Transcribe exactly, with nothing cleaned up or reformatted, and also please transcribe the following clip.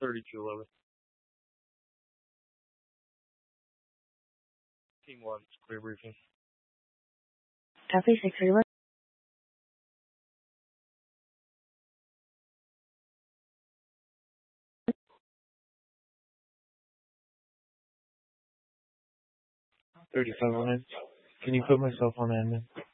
thirty-two eleven. Team one, it's clear briefing. Copy six three one. thirty-five on it. Can you put myself on admin?